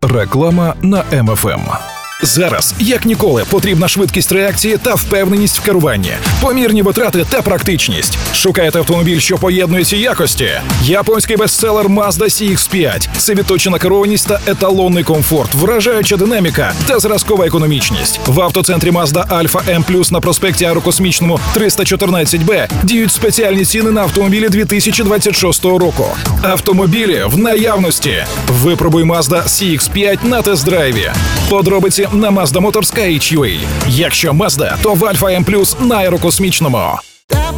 Реклама на МФМ. Зараз, як ніколи, потрібна швидкість реакції та впевненість в керуванні, помірні витрати та практичність. Шукаєте автомобіль, що поєднує ці якості? Японський бестселер Mazda CX-5 – це відточена керованість та еталонний комфорт, вражаюча динаміка та зразкова економічність. В автоцентрі Mazda Alfa M+, на проспекті Аерокосмічному 314Б діють спеціальні ціни на автомобілі 2026 року. Автомобілі в наявності. Випробуй Mazda CX-5 на тест-драйві. Подробиці на Mazda Motors.ua. Якщо Mazda, то в Alfa M+, на Аерокосмічному.